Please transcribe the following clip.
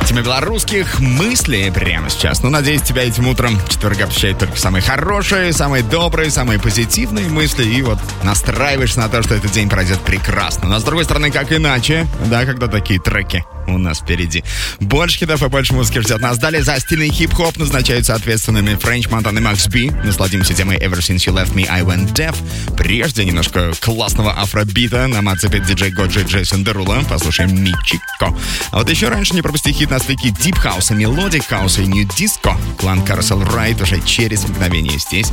тема белорусских мыслей прямо сейчас. Ну, надеюсь, тебя этим утром четверга посещает только самые хорошие, самые добрые, самые позитивные мысли. И вот настраиваешься на то, что этот день пройдет прекрасно. Но с другой стороны, как иначе, да, когда такие треки у нас впереди. Больше хитов и больше музыки ждет нас. Далее за стильный хип-хоп назначают соответственными French Montana и Max B. Насладимся темой Ever Since You Left Me, I Went Deaf. Прежде немножко классного афробита. Нам отцепит диджей Годжи Джейсон Дерула. Послушаем Мичико. А вот еще раньше не пропусти хит на стыке Deep House, Melodic House и New Disco. Клан Carousel Ride уже через мгновение здесь.